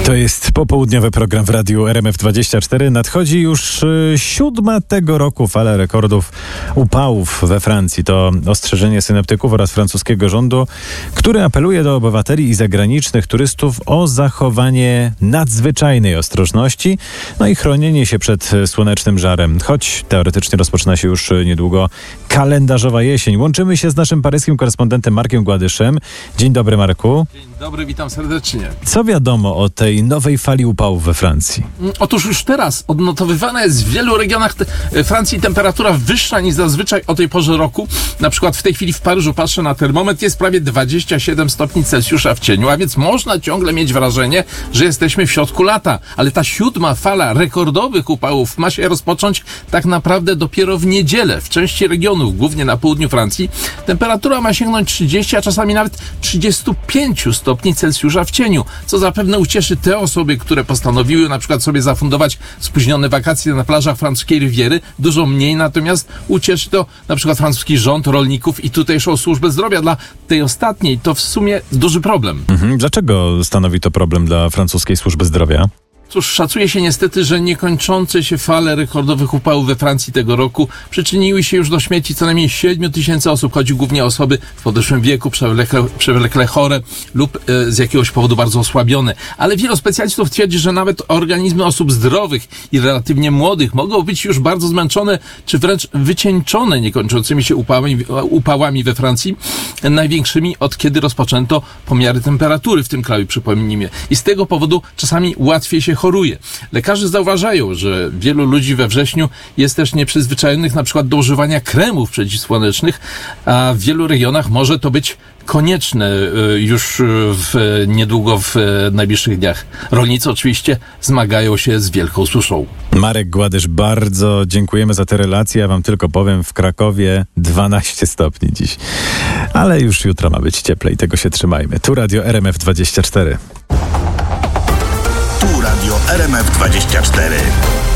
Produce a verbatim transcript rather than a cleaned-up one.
To jest popołudniowy program w Radiu R M F dwadzieścia cztery. Nadchodzi już y, siódma tego roku fala rekordów upałów we Francji. To ostrzeżenie synoptyków oraz francuskiego rządu, który apeluje do obywateli i zagranicznych turystów o zachowanie nadzwyczajnej ostrożności, no i chronienie się przed słonecznym żarem. Choć teoretycznie rozpoczyna się już niedługo kalendarzowa jesień. Łączymy się z naszym paryskim korespondentem Markiem Gładyszem. Dzień dobry, Marku. Dzień dobry, witam serdecznie. Co wiadomo o tej nowej fali upałów we Francji? Otóż już teraz odnotowywana jest w wielu regionach te- Francji temperatura wyższa niż zazwyczaj o tej porze roku. Na przykład w tej chwili w Paryżu patrzę na termometr, jest prawie dwadzieścia siedem stopni Celsjusza w cieniu, a więc można ciągle mieć wrażenie, że jesteśmy w środku lata. Ale ta siódma fala rekordowych upałów ma się rozpocząć tak naprawdę dopiero w niedzielę. W części regionów, głównie na południu Francji, temperatura ma sięgnąć trzydzieści, a czasami nawet trzydzieści pięć stopni Celsjusza w cieniu, co zapewne ucieszy te osoby, które postanowiły na przykład sobie zafundować spóźnione wakacje na plażach francuskiej Riviery. Dużo mniej natomiast ucieszy to na przykład francuski rząd, rolników i tutejszą służbę zdrowia. Dla tej ostatniej to w sumie duży problem. Mhm. Dlaczego stanowi to problem dla francuskiej służby zdrowia? Cóż, szacuje się niestety, że niekończące się fale rekordowych upałów we Francji tego roku przyczyniły się już do śmierci co najmniej siedmiu tysięcy osób. Chodzi głównie o osoby w podeszłym wieku, przewlekle, przewlekle chore lub e, z jakiegoś powodu bardzo osłabione. Ale wielu specjalistów twierdzi, że nawet organizmy osób zdrowych i relatywnie młodych mogą być już bardzo zmęczone, czy wręcz wycieńczone niekończącymi się upałami, upałami we Francji, największymi od kiedy rozpoczęto pomiary temperatury w tym kraju, przypomnijmy. I z tego powodu czasami łatwiej się choruje. Lekarze zauważają, że wielu ludzi we wrześniu jest też nieprzyzwyczajonych na przykład do używania kremów przeciwsłonecznych, a w wielu regionach może to być konieczne już w, niedługo w najbliższych dniach. Rolnicy oczywiście zmagają się z wielką suszą. Marek Gładysz, bardzo dziękujemy za te relacje. Ja wam tylko powiem, w Krakowie dwanaście stopni dziś. Ale już jutro ma być cieplej, tego się trzymajmy. Tu Radio R M F dwadzieścia cztery. Tu Radio R M F dwadzieścia cztery.